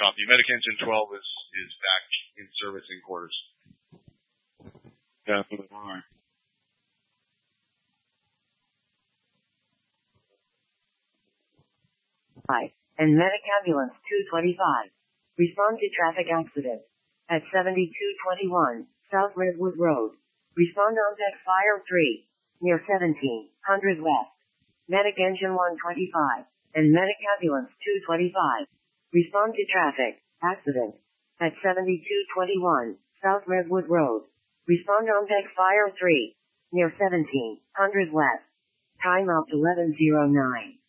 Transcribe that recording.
copy. Medic Engine 12 is back in service in quarters. Copy. All right. Hi, and Medic Ambulance 225. Respond to traffic accident. At 7221, South Redwood Road. Respond on deck fire 3, near 1700 West. Medic Engine 125, and Medic Ambulance 225. Respond to traffic accident. At 7221, South Redwood Road. Respond on deck fire 3, near 1700 West. Time out 11:09.